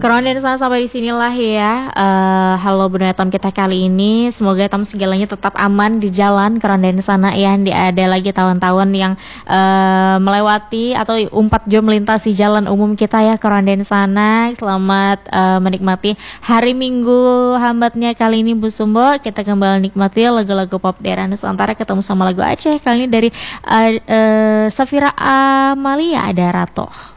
Corona dan sana sampai di sinilah ya. Halo Bunda Tom kita kali ini. Semoga Tom segalanya tetap aman di jalan Corona dan sana ya. Ada lagi tahun-tahun yang melewati atau umpat jam melintasi jalan umum kita ya Corona dan sana. Selamat menikmati hari Minggu hambatnya kali ini Bu Sumbo. Kita kembali nikmati lagu-lagu pop daerah Nusantara, ketemu sama lagu Aceh kali ini dari Safira Amalia, ada Rato.